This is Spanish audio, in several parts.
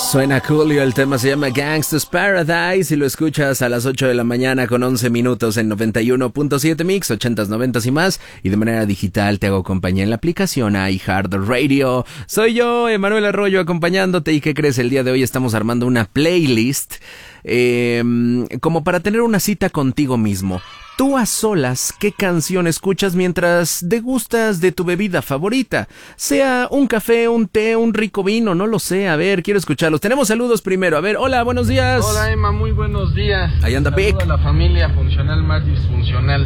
Suena Coolio, el tema se llama Gangsta's Paradise y lo escuchas a las 8 de la mañana con 11 minutos en 91.7 Mix, 80s, 90s y más, y de manera digital te hago compañía en la aplicación iHeartRadio. Soy yo, Emanuel Arroyo, acompañándote. ¿Y qué crees? El día de hoy estamos armando una playlist como para tener una cita contigo mismo. Tú a solas, ¿qué canción escuchas mientras degustas de tu bebida favorita? Sea un café, un té, un rico vino, no lo sé. A ver, quiero escucharlos. Tenemos saludos primero. A ver, hola, buenos días. Hola, Emma, muy buenos días. Ahí anda Vic. A la familia funcional más disfuncional.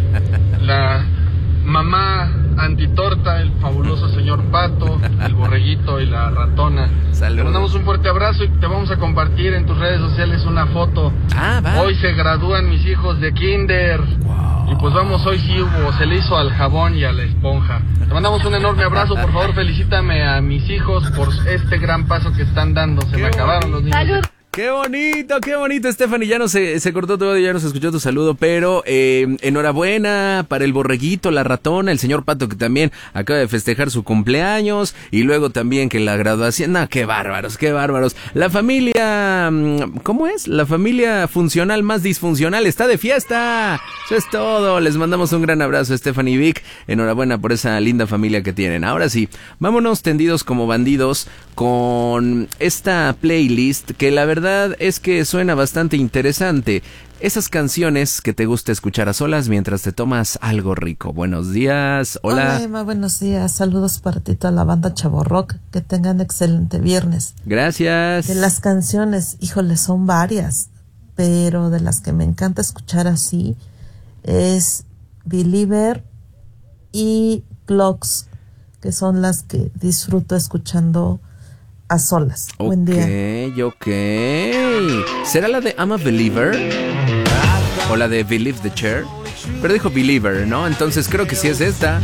La mamá antitorta, el fabuloso señor Pato, el borreguito y la ratona. Saludos. Te mandamos un fuerte abrazo y te vamos a compartir en tus redes sociales una foto. Va. Hoy se gradúan mis hijos de kinder. Wow. Y pues vamos, hoy sí hubo, se le hizo al jabón y a la esponja. Te mandamos un enorme abrazo, por favor felicítame a mis hijos por este gran paso que están dando. Se me acabaron los niños. ¡Salud! Qué bonito, Stephanie, ya no se cortó todo, ya no se escuchó tu saludo, pero enhorabuena para el borreguito, la ratona, el señor Pato que también acaba de festejar su cumpleaños, y luego también que la graduación. No, qué bárbaros. La familia, ¿cómo es? La familia funcional más disfuncional está de fiesta. Eso es todo. Les mandamos un gran abrazo, Stephanie y Vic. Enhorabuena por esa linda familia que tienen. Ahora sí, vámonos tendidos como bandidos con esta playlist que la verdad es que suena bastante interesante. Esas canciones que te gusta escuchar a solas mientras te tomas algo rico. Buenos días, hola. Hola Emma, buenos días. Saludos para ti, toda la banda Chavo Rock. Que tengan excelente viernes. Gracias. De las canciones, híjole, son varias, pero de las que me encanta escuchar así es Believer y Clocks, que son las que disfruto escuchando a solas. Buen día. Ok. ¿Será la de I'm a Believer? ¿O la de Believe the Chair? Pero dijo Believer, ¿no? Entonces creo que sí es esta.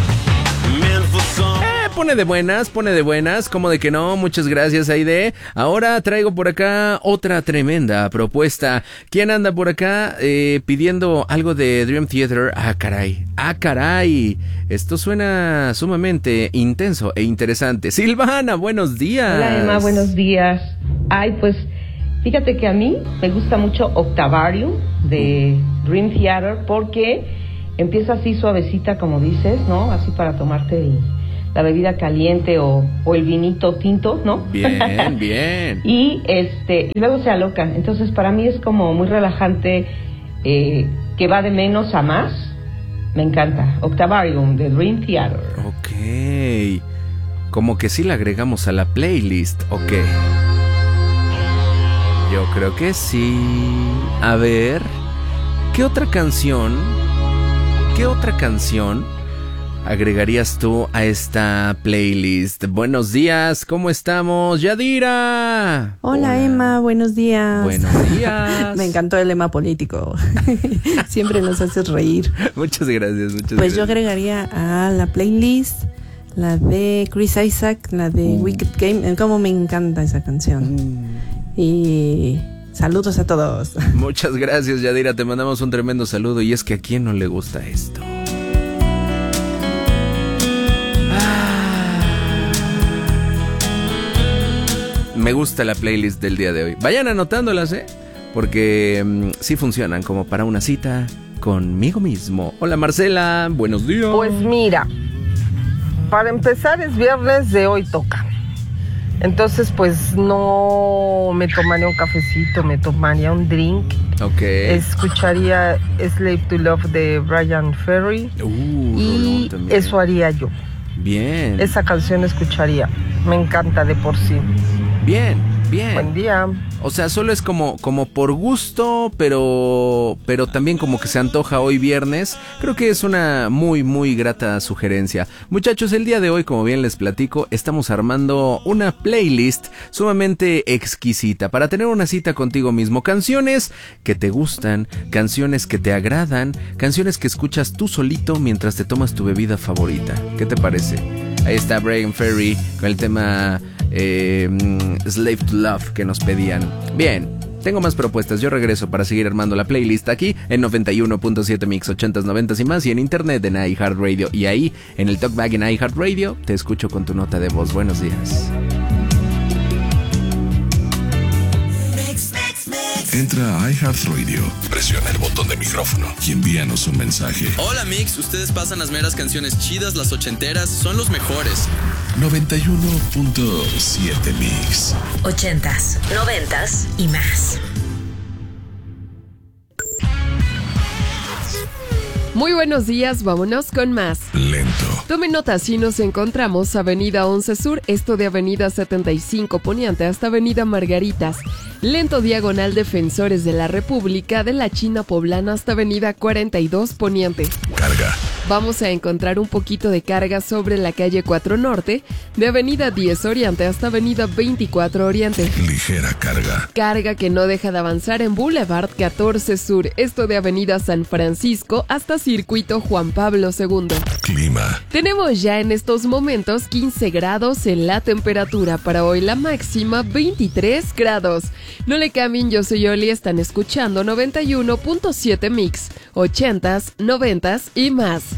Pone de buenas, como de que no. Muchas gracias, Aide. Ahora traigo por acá otra tremenda propuesta. ¿Quién anda por acá pidiendo algo de Dream Theater? Ah, caray. Esto suena sumamente intenso e interesante. Silvana, buenos días. Hola, Emma, buenos días. Ay, pues, fíjate que a mí me gusta mucho Octavarium de Dream Theater porque empieza así suavecita, como dices, ¿no? Así para tomarte la bebida caliente o el vinito tinto, ¿no? Bien. Y luego se aloca. Entonces, para mí es como muy relajante, que va de menos a más. Me encanta. Octavarium de Dream Theater. Ok. Como que sí la agregamos a la playlist, ok. Yo creo que sí. A ver, ¿qué otra canción agregarías tú a esta playlist? Buenos días, ¿cómo estamos? Yadira. Hola Emma, buenos días. Buenos días. Me encantó el lema político. Siempre nos haces reír. Muchas gracias. Pues yo agregaría a la playlist la de Chris Isaac, la de Wicked Game. Cómo me encanta esa canción. Y saludos a todos. Muchas gracias, Yadira, te mandamos un tremendo saludo. Y es que a quién no le gusta esto. Me gusta la playlist del día de hoy. Vayan anotándolas, porque sí funcionan como para una cita conmigo mismo. Hola Marcela, buenos días. Pues mira, para empezar es viernes de Hoy Toca. Entonces pues no me tomaría un cafecito, me tomaría un drink. Ok. Escucharía Slave to Love de Brian Ferry. Y eso haría yo. Bien. Esa canción escucharía. Me encanta de por sí. Bien. Buen día. O sea, solo es como por gusto, pero también como que se antoja hoy viernes. Creo que es una muy grata sugerencia. Muchachos, el día de hoy, como bien les platico, estamos armando una playlist sumamente exquisita para tener una cita contigo mismo. Canciones que te gustan, canciones que te agradan, canciones que escuchas tú solito mientras te tomas tu bebida favorita. ¿Qué te parece? Ahí está Brian Ferry con el tema Slave to Love que nos pedían. Bien, tengo más propuestas. Yo regreso para seguir armando la playlist aquí en 91.7 Mix 80s, 90s y más, y en internet en iHeartRadio. Y ahí en el Talkback en iHeartRadio te escucho con tu nota de voz. Buenos días. Entra a iHeartRadio, presiona el botón de micrófono y envíanos un mensaje. Hola Mix, ustedes pasan las meras canciones chidas, las ochenteras, son los mejores. 91.7 Mix. 80s, 90s y más. Muy buenos días, vámonos con más. Lento. Tomen nota, si nos encontramos Avenida 11 Sur, esto de Avenida 75 Poniente hasta Avenida Margaritas. Lento diagonal Defensores de la República de la China Poblana hasta Avenida 42 Poniente. Carga. Vamos a encontrar un poquito de carga sobre la calle 4 Norte, de Avenida 10 Oriente hasta Avenida 24 Oriente. Ligera carga. Carga que no deja de avanzar en Boulevard 14 Sur, esto de Avenida San Francisco hasta Circuito Juan Pablo II. Clima. Tenemos ya en estos momentos 15 grados en la temperatura, para hoy la máxima 23 grados. No le cambien, yo soy Oli, están escuchando 91.7 Mix, 80s, 90s y más.